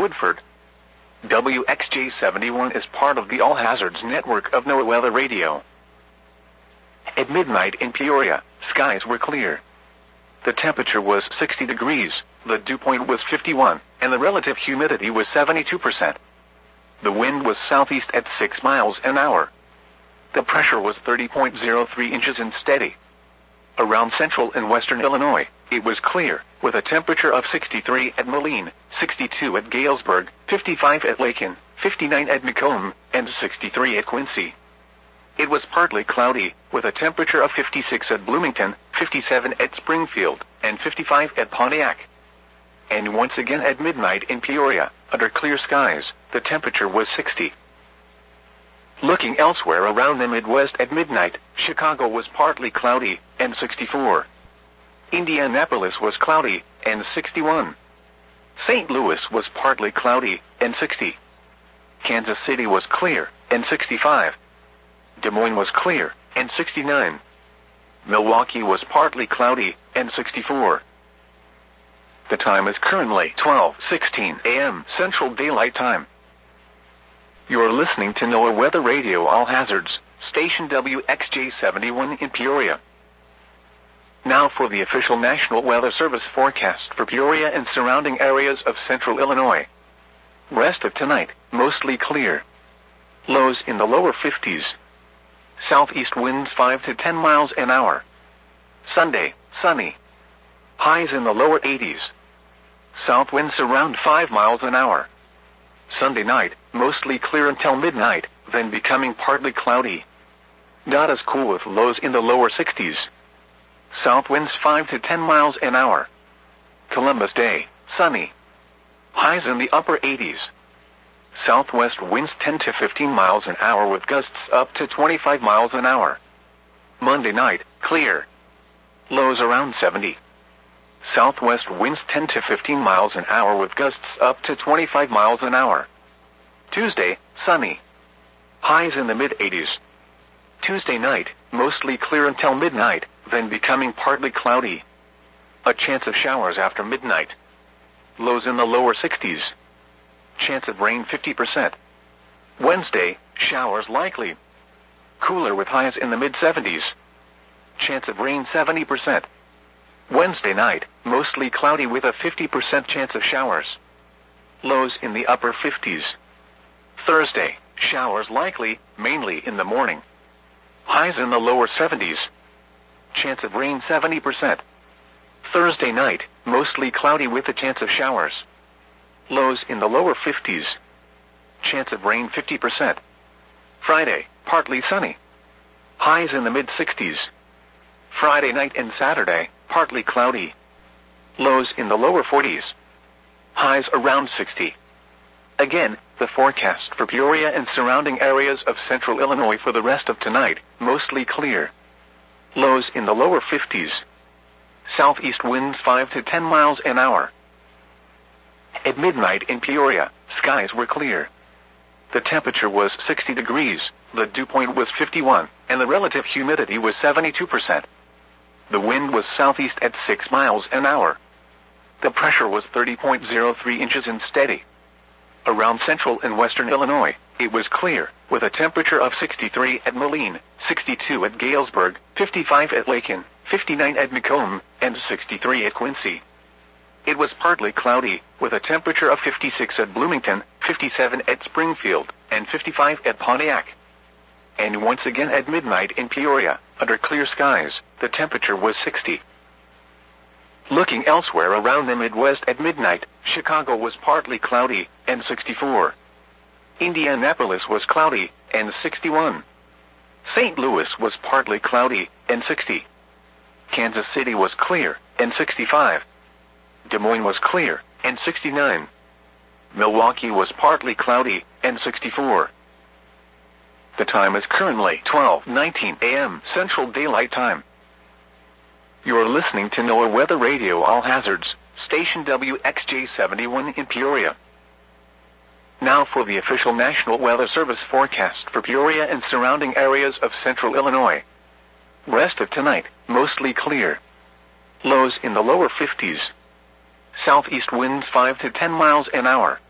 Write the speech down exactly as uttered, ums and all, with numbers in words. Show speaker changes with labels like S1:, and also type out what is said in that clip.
S1: Woodford. W X J seventy-one is part of the All Hazards network of NOAA Weather Radio. At midnight in Peoria, skies were clear. The temperature was sixty degrees, the dew point was fifty-one, and the relative humidity was seventy-two percent. The wind was southeast at six miles an hour. The pressure was thirty point zero three inches and steady. Around central and western Illinois, it was clear, with a temperature of sixty-three at Moline, sixty-two at Galesburg, fifty-five at Lakin, fifty-nine at Macomb, and sixty-three at Quincy. It was partly cloudy, with a temperature of fifty-six at Bloomington, fifty-seven at Springfield, and fifty-five at Pontiac. And once again at midnight in Peoria, under clear skies, the temperature was sixty. Looking elsewhere around the Midwest at midnight, Chicago was partly cloudy, and sixty-four. Indianapolis was cloudy, and sixty-one. Saint Louis was partly cloudy, and sixty. Kansas City was clear, and sixty-five. Des Moines was clear, and sixty-nine. Milwaukee was partly cloudy, and sixty-four. The time is currently twelve sixteen a m Central Daylight Time. You are listening to NOAA Weather Radio All Hazards, station W X J seventy-one in Peoria. Now for the official National Weather Service forecast for Peoria and surrounding areas of central Illinois. Rest of tonight, mostly clear. Lows in the lower fifties. Southeast winds five to ten miles an hour. Sunday, sunny. Highs in the lower eighties. South winds around five miles an hour. Sunday night, mostly clear until midnight, then becoming partly cloudy. Not as cool with lows in the lower sixties. South winds five to ten miles an hour. Columbus Day, sunny. Highs in the upper eighties. Southwest winds ten to fifteen miles an hour with gusts up to twenty-five miles an hour. Monday night, clear. Lows around seventy. Southwest winds ten to fifteen miles an hour with gusts up to twenty-five miles an hour. Tuesday, sunny. Highs in the mid-eighties. Tuesday night, mostly clear until midnight, then becoming partly cloudy. A chance of showers after midnight. Lows in the lower sixties. Chance of rain fifty percent. Wednesday, showers likely. Cooler with highs in the mid-seventies. Chance of rain seventy percent. Wednesday night, mostly cloudy with a fifty percent chance of showers. Lows in the upper fifties. Thursday, showers likely, mainly in the morning. Highs in the lower seventies. Chance of rain seventy percent. Thursday night, mostly cloudy with a chance of showers. Lows in the lower fifties. Chance of rain fifty percent. Friday, partly sunny. Highs in the mid-sixties. Friday night and Saturday, partly cloudy. Lows in the lower forties. Highs around sixty. Again, the forecast for Peoria and surrounding areas of central Illinois for the rest of tonight, mostly clear. Lows in the lower fifties. Southeast winds five to ten miles an hour. At midnight in Peoria, skies were clear. The temperature was sixty degrees, the dew point was fifty-one, and the relative humidity was seventy-two percent. The wind was southeast at six miles an hour. The pressure was thirty point zero three inches and steady. Around central and western Illinois, it was clear, with a temperature of sixty-three at Moline, sixty-two at Galesburg, fifty-five at Lakin, fifty-nine at Macomb, and sixty-three at Quincy. It was partly cloudy, with a temperature of fifty-six at Bloomington, fifty-seven at Springfield, and fifty-five at Pontiac. And once again at midnight in Peoria, under clear skies, the temperature was sixty. Looking elsewhere around the Midwest at midnight, Chicago was partly cloudy, and sixty-four. Indianapolis was cloudy, and sixty-one. Saint Louis was partly cloudy, and sixty. Kansas City was clear, and sixty-five. Des Moines was clear, and sixty-nine. Milwaukee was partly cloudy, and sixty-four. The time is currently twelve nineteen a m Central Daylight Time. You are listening to NOAA Weather Radio All Hazards, station W X J seventy-one in Peoria. Now for the official National Weather Service forecast for Peoria and surrounding areas of central Illinois. Rest of tonight, mostly clear. Lows in the lower fifties. Southeast winds five to ten miles an hour.